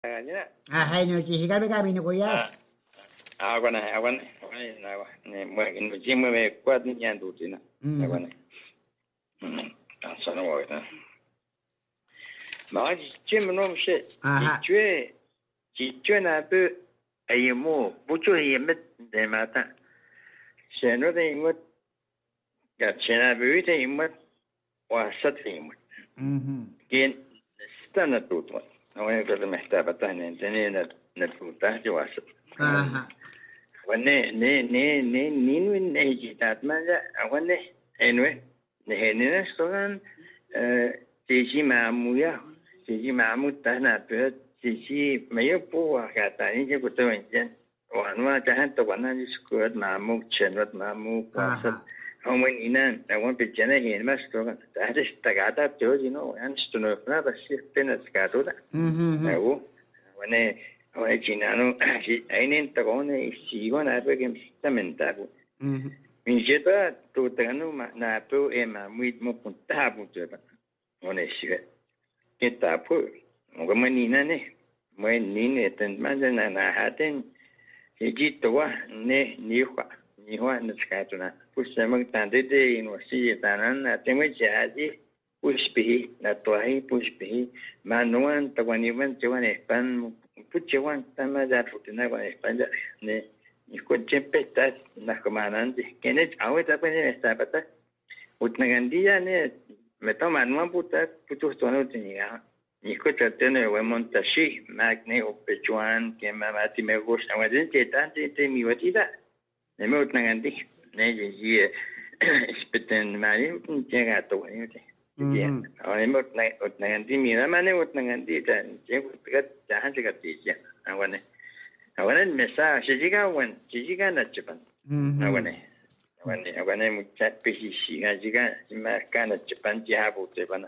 Hay no chi gabi gabi no kuya. Awan na ne mo in jim me kwat ni yan tu tina. Awan. Sana wa ta. Ma jim no she. Ji na bu ai mo bu ju ye me de ma ta. She no de mo ya chena bu de mo wa sat de mo. Gen stana tu tu. أنا كذا محتاج تاني إنتني نتفوتها جواسب. ونين نيجيتات ما جا ونه إنوه نهنينا سكان تيجي معمو تهنا بيت تيجي ما يبوا كاتاني جا كتوه إنجن وانوا جهان توانا جسكوت معمو شنوت معمو واسب هم إنان أوان بيجنا هين ما سكان تهدش تقعدا تيجينو يعني استنوفنا بس يبتنا سكاتو ده أو وانا جينانو أينين تقولنا سيغون أبغى مستمن تابو من جدا تودانو ما نابو إما ميت ممكن تابو تبا وانا سيغ كتابو وكمانينا نه مانينا تنما جنا نهاتن يجي توا نيخوا نسكاتنا بسمك تندي إنوسي تانا تمي جهازي pushpihi na tuahi pushpihi manuan tawaniwan jawan espan puchawan tama dar futina wan espan ne nikoche petas na kamanan de kene awe tapene estapata utnagandia ne meto manuan puta putus tono tenia nikoche tene we montashi magne opechuan que mamati me gusta wadin tetante te mi watida ne me utnagandi ne ji speten mari llega to ne Iya, awalnya ut nanti mira mana ut nanti dan jadi kita jangan juga tiga. Awalnya mesa sejika nak cepat. Awalnya muncul pesisi jika mereka nak cepat jauh cepat.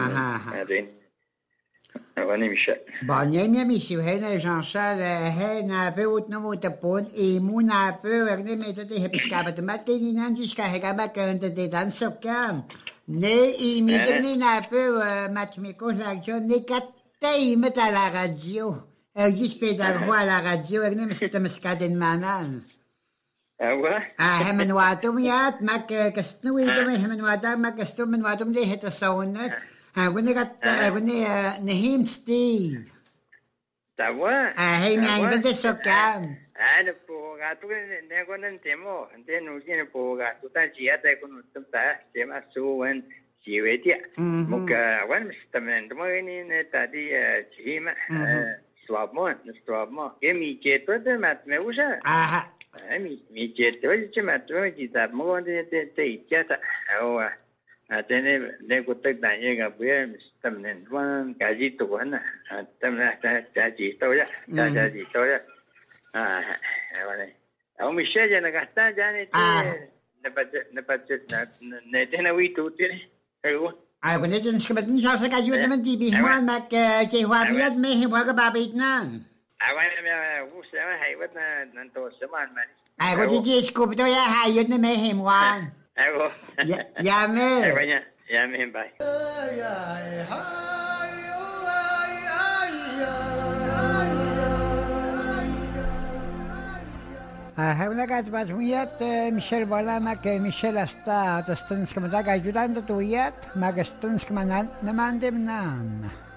Awalnya misa. Banyak misi hena jangan hena beut namu tapon imu na beut ni meta teh peskabat mati ni nanti sekarang kabat kerana tetan sokam. Ne immediately na peu matchmiko l'action ne kattei meta la radio. Gli speda la radio e ne stem skaden manan. Awa? Hemen watum yat mak kastnu ide hemen watum mak kastu men watum de heta sauna. Gune kat gune nehim Steve. Tawa? Hey mi ai bende sokam. Ada gato ne konan temo ante no kene gato ta jia ta kono ta tema suwan jiwetia muka wan stamen mo ini ne tadi jima swabmo mi jeto de mat me usa mi jeto jima to kita mo de jata awa atene ne kutek danya ga bue stamen wan gaji to wana tamna ta ji to ya ji to ya vale. Aún me ya no gastan ya ne ne tiene witu tiene algo. Con eso es que me tienes que sacar yo también tibi Juan mak que Juan miad me juega babit nan. Bueno me gusta más hay buena tanto semana man. Con eso es que yo ya hay yo no me Juan. Algo. Ya me. Ya me bye. Habla kat basmiyat Michelle wala mak Michelle asta tastans kamadag ayudando tuyat magastans kamanan naman dem nan.